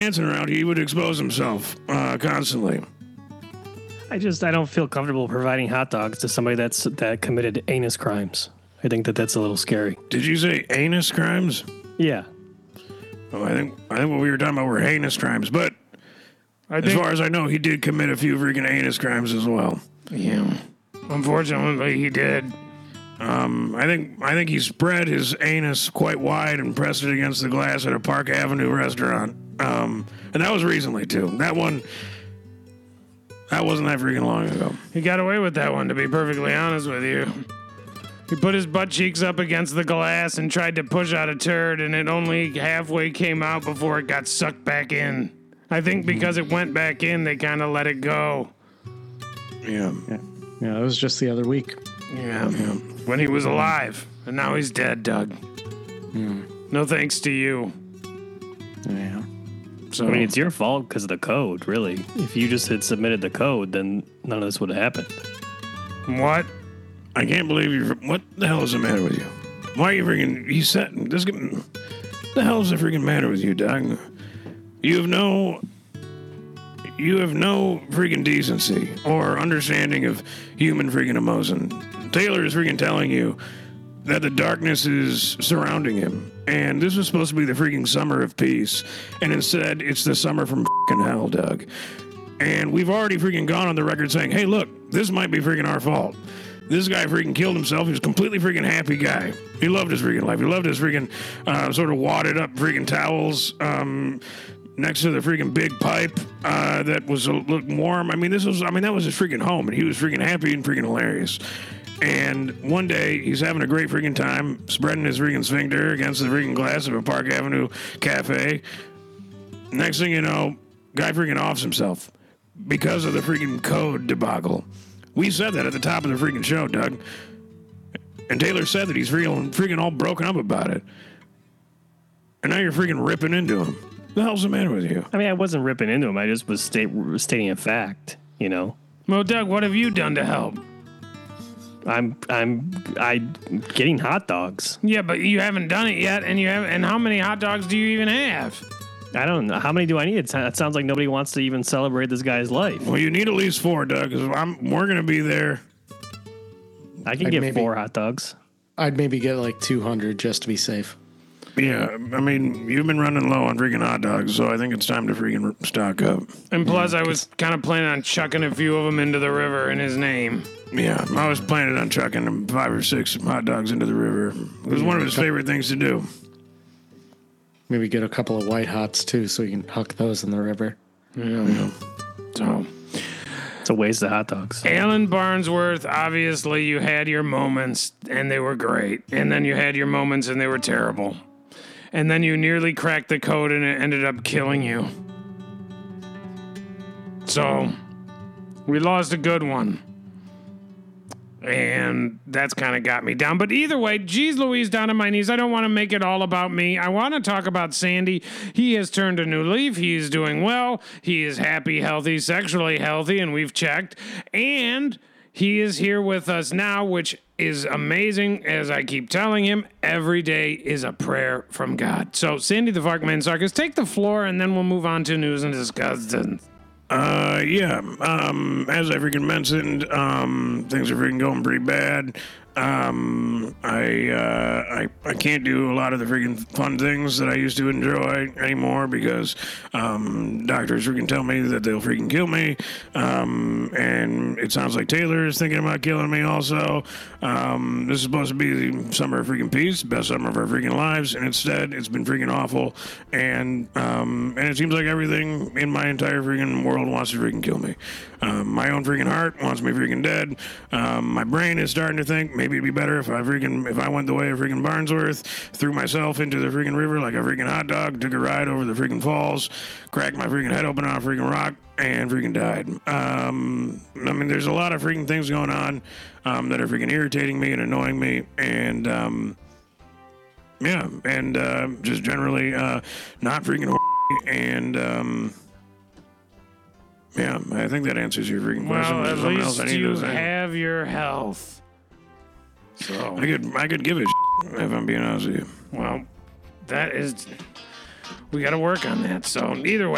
dancing around, he would expose himself constantly. I don't feel comfortable providing hot dogs to somebody that committed anus crimes. I think that's a little scary. Did you say anus crimes? Yeah. Oh, I think what we were talking about were heinous crimes, but as far as I know, he did commit a few freaking anus crimes as well. Yeah. Unfortunately, he did. I think he spread his anus quite wide and pressed it against the glass at a Park Avenue restaurant. And that was recently too. That wasn't that freaking long ago. He got away with that one, to be perfectly honest with you. He put his butt cheeks up against the glass and tried to push out a turd, and it only halfway came out before it got sucked back in. I think because it went back in, they kind of let it go. Yeah. Yeah, it was just the other week. Yeah. When he was alive, and now he's dead, Doug. No thanks to you. Yeah. So, I mean, it's your fault because of the code, really. If you just had submitted the code, then none of this would have happened. what? I can't believe you. What the hell is the matter with you? Why are you freaking? He said, "This. The hell is the freaking matter with you, Doug? You have no freaking decency or understanding of human freaking emotion. Taylor is freaking telling you that the darkness is surrounding him, and this was supposed to be the freaking summer of peace, and instead it's the summer from freaking hell, Doug. And we've already freaking gone on the record saying, hey, look, this might be freaking our fault. This guy freaking killed himself. He was a completely freaking happy guy. He loved his freaking life. He loved his freaking sort of wadded up freaking towels next to the freaking big pipe that was a little warm. That was his freaking home, and he was freaking happy and freaking hilarious. And one day, he's having a great freaking time, spreading his freaking sphincter against the freaking glass of a Park Avenue cafe. Next thing you know, guy freaking offs himself because of the freaking code debacle. We said that at the top of the freaking show, Doug. And Taylor said that he's freaking all broken up about it. And now you're freaking ripping into him. What the hell's the matter with you? I mean, I wasn't ripping into him. I just was stating a fact, you know? Well, Doug, what have you done to help? I'm getting hot dogs. Yeah, but you haven't done it yet, and how many hot dogs do you even have? I don't know. How many do I need? It sounds like nobody wants to even celebrate this guy's life. Well, you need at least 4, Doug, because we're going to be there. I can get 4 hot dogs. I'd maybe get like 200 just to be safe. Yeah, I mean, you've been running low on freaking hot dogs, so I think it's time to freaking stock up. And plus, I was kind of planning on chucking a few of them into the river in his name. Yeah, I was planning on chucking 5 or 6 hot dogs into the river. It was one of his favorite things to do. Maybe get a couple of white hots, too, so you can huck those in the river. Yeah. So, it's a waste of hot dogs. Alan Barnsworth, obviously you had your moments, and they were great. And then you had your moments, and they were terrible. And then you nearly cracked the code, and it ended up killing you. So, we lost a good one. And that's kind of got me down. But either way, geez Louise, down on my knees. I don't want to make it all about me. I want to talk about Sandy. He has turned a new leaf. He is doing well. He is happy, healthy, sexually healthy, and we've checked. And he is here with us now, which is amazing. As I keep telling him, every day is a prayer from God. So, Sandy the Farkman Sarkis, take the floor, and then we'll move on to news and discussions. As I freaking mentioned, things are freaking going pretty bad. I can't do a lot of the freaking fun things that I used to enjoy anymore because, doctors freaking tell me that they'll freaking kill me. And it sounds like Taylor is thinking about killing me also. This is supposed to be the summer of freaking peace, best summer of our freaking lives. And instead, it's been freaking awful. And it seems like everything in my entire freaking world wants to freaking kill me. My own freaking heart wants me freaking dead. My brain is starting to think maybe it'd be better if I went the way of freaking Barnsworth, threw myself into the freaking river like a freaking hot dog, took a ride over the freaking falls, cracked my freaking head open on a freaking rock, and freaking died. I mean, there's a lot of freaking things going on that are freaking irritating me and annoying me, and just generally not freaking and yeah, I think that answers your freaking question. Well, at least you have your health. So I could give a if I'm being honest with you. Well, we got to work on that. So either way.